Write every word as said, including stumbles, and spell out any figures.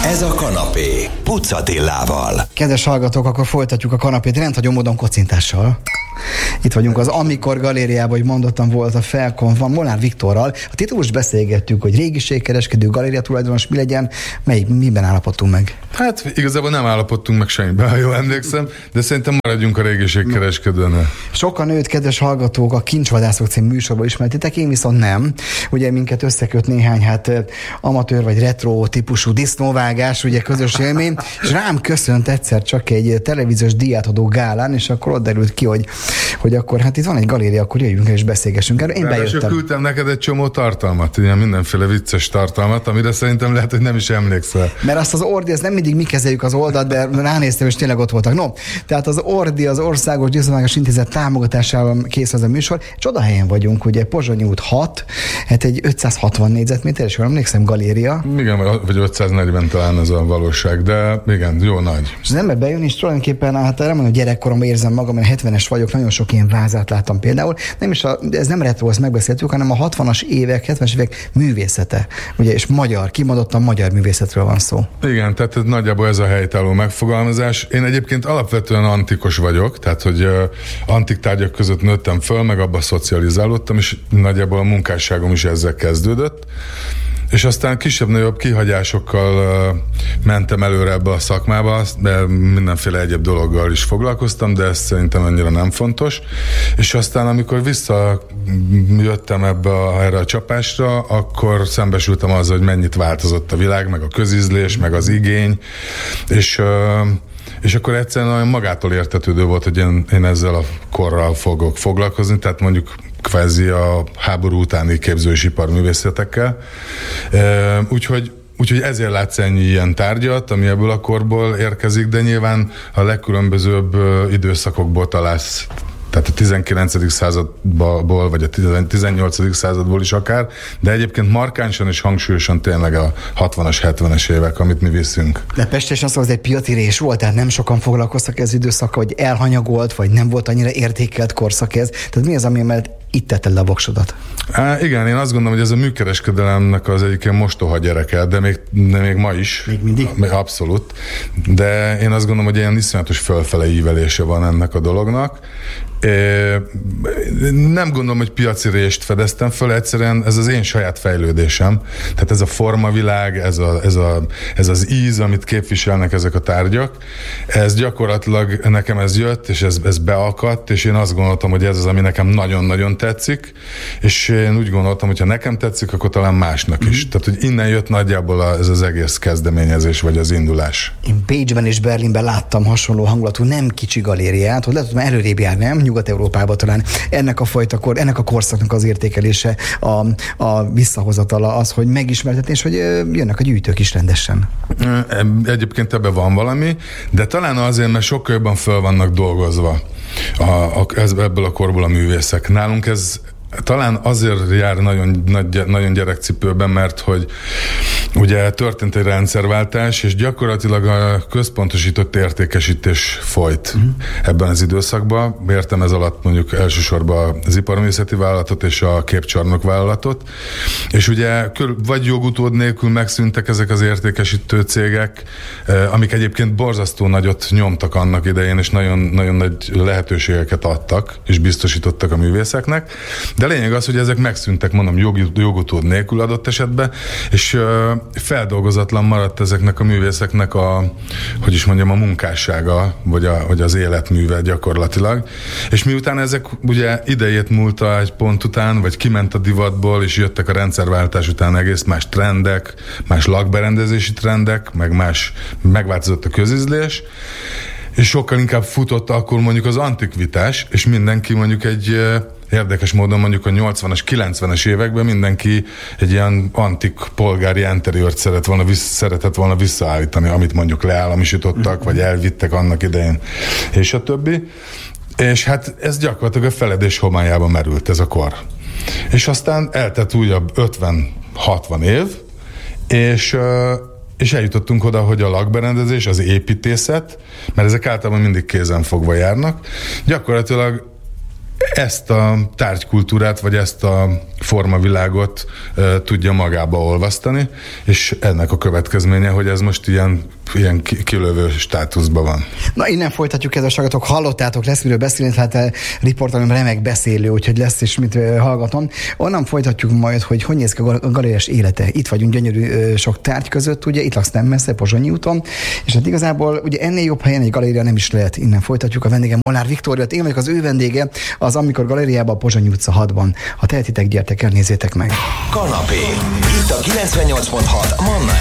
Ez a kanapé Puc Attilával. Kedves hallgatók, akkor folytatjuk a kanapét rendhagyó módon kocintással. Itt vagyunk az Amikor galériában, hogy mondottam, volt a Felkon, van Molnár Viktorral. A titulust beszélgettük, hogy régiségkereskedő, galéria tulajdonos, mi legyen, melyik, miben állapodtunk meg? Hát igazából nem állapodtunk meg semmiben, ha jól emlékszem, de szerintem maradjunk a régiségkereskedőnél. Sokan őt, kedves hallgatók, a Kincsvadászok című műsorban ismertitek, én viszont nem. Ugye minket összeköt néhány hát amatőr vagy retro típusú disznóvágás, ugye közös élmény, és rám köszönt egyszer csak egy televíziós díjátadó gálán, és akkor ott derült ki, hogy hogy akkor hát itt van egy galéria, akkor jöjjünk el és beszélgessünk erről. Én bejöttem. És küldtem neked egy csomó tartalmat, ilyen mindenféle vicces tartalmat, amire szerintem lehet, hogy nem is emlékszel. Mert azt az Ordi, ezt nem mindig mi kezeljük az oldalt, de ránéztem, és tényleg ott voltak. No, tehát az Ordi, az Országos Disznóvágás Intézet támogatásával készül ez a műsor. Csoda helyen vagyunk, ugye Pozsonyi út hat, hát egy ötszázhatvan négyzetméter, és jól emlékszem, galéria. Igen, vagy ötszáznegyven talán ez a valóság, de igen, jó nagy. És az ember bejön, és tulajdonképpen hát nem mondom, gyerekkoromban érzem magam, mert hetvenes vagyok, nagyon sok ilyen vázát láttam például. Nem is a, ez nem retro, ezt megbeszéltük, hanem a hatvanas évek, hetvenes évek művészete. Ugye, és magyar, kimondottan magyar művészetről van szó. Igen, tehát ez nagyjából ez a helytálló megfogalmazás. Én egyébként alapvetően antikos vagyok, tehát hogy uh, antik tárgyak között nőttem föl, meg abba szocializálódtam, és nagyjából a munkásságom is ezzel kezdődött. És aztán kisebb-nagyobb kihagyásokkal uh, mentem előre ebbe a szakmába, de mindenféle egyéb dologgal is foglalkoztam, de ez szerintem annyira nem fontos. És aztán, amikor visszajöttem ebbe a, erre a csapásra, akkor szembesültem azzal, hogy mennyit változott a világ, meg a közízlés, meg az igény, és... Uh, És akkor egyszerűen olyan magától értetődő volt, hogy én, én ezzel a korral fogok foglalkozni, tehát mondjuk kvázi a háború utáni képző- és iparművészetekkel. E, úgyhogy Úgyhogy ezért látsz ennyi ilyen tárgyat, ami ebből a korból érkezik, de nyilván a legkülönbözőbb időszakokból találsz, tehát a tizenkilencedik századból, vagy a tizennyolcadik századból is akár, de egyébként markánsan és hangsúlyosan tényleg a hatvanas, hetvenes évek, amit mi viszünk. De Pesten az egy piacirés volt, tehát nem sokan foglalkoztak ez időszaka, hogy elhanyagolt, vagy nem volt annyira értékelt korszak ez. Tehát mi az, ami mellett itt tetted le a voksodat? Há, igen, én azt gondolom, hogy ez a műkereskedelemnek az egyik mostoha gyereke, de még, de még ma is. Még mindig? Abszolút. De én azt gondolom, hogy ilyen iszonyatos fölfele ívelése van ennek a dolognak. Nem gondolom, hogy piaci rést fedeztem föl, egyszerűen ez az én saját fejlődésem. Tehát ez a formavilág, ez, a, ez, a, ez az íz, amit képviselnek ezek a tárgyak, ez gyakorlatilag nekem ez jött, és ez, ez beakadt, és én azt gondoltam, hogy ez az, ami nekem nagyon-nagyon tetszik, és én úgy gondoltam, hogy ha nekem tetszik, akkor talán másnak is. Mm-hmm. Tehát, hogy innen jött nagyjából a, ez az egész kezdeményezés, vagy az indulás. Én Bécsben és Berlinben láttam hasonló hangulatú, nem kicsi galériát, hogy lehet, hogy már előrébb jár, nem? Nyugat-Európában talán ennek a fajta kor, ennek a korszaknak az értékelése, a, a visszahozatala az, hogy megismertetni, és hogy jönnek a gyűjtők is rendesen. Egyébként ebben van valami, de talán azért, mert sokkal jobban föl vannak dolgozva a, a, ebből a korból a művészek. Nálunk ez talán azért jár nagyon, nagyon gyerekcipőben, mert hogy ugye történt egy rendszerváltás, és gyakorlatilag a központosított értékesítés folyt uh-huh. ebben az időszakban. Értem ez alatt mondjuk elsősorban az iparművészeti vállalatot és a képcsarnok vállalatot, és ugye vagy jogutód nélkül megszűntek ezek az értékesítő cégek, amik egyébként borzasztó nagyot nyomtak annak idején, és nagyon, nagyon nagy lehetőségeket adtak, és biztosítottak a művészeknek. De lényeg az, hogy ezek megszűntek, mondom, jog, jogutód nélkül adott esetben, és uh, feldolgozatlan maradt ezeknek a művészeknek a, hogy is mondjam, a munkássága, vagy, a, vagy az életműve gyakorlatilag. És miután ezek ugye idejét múlta egy pont után, vagy kiment a divatból, és jöttek a rendszerváltás után egész más trendek, más lakberendezési trendek, meg más, megváltozott a közízlés, és sokkal inkább futott akkor mondjuk az antikvitás, és mindenki mondjuk egy érdekes módon mondjuk a nyolcvanas, kilencvenes években mindenki egy ilyen antik polgári interiört szeret volna, vissz, szeretett volna visszaállítani, amit mondjuk leállamisítottak, vagy elvittek annak idején, és a többi. És hát ez gyakorlatilag a feledés homályába merült ez a kor. És aztán eltett újabb ötven-hatvan év, és és eljutottunk oda, hogy a lakberendezés, az építészet, mert ezek általában mindig kézen fogva járnak, gyakorlatilag ezt a tárgykultúrát, vagy ezt a formavilágot e, tudja magába olvasztani, és ennek a következménye, hogy ez most ilyen, ilyen kilövő státuszban van. Na, innen folytatjuk, kedves hallgatók, hallottátok, lesz miről beszélni, hát riportalom remek beszélő, úgyhogy lesz is mit hallgatom. Onnan folytatjuk majd, hogy hogy néz ki a galériás élete. Itt vagyunk gyönyörű sok tárgy között, ugye itt laksz nem messze, Pozsonyi úton, és hát igazából ugye ennél jobb helyen egy galéria nem is lehet. Innen folytatjuk, a vendégem Molnár Viktória, én vagyok az ő vendége, az Amikor galériában, a Pozsonyi utca hatban. Ha tehetitek, gyertek el, nézzétek meg. Kanapé. Itt a kilencvennyolc pont hat Manna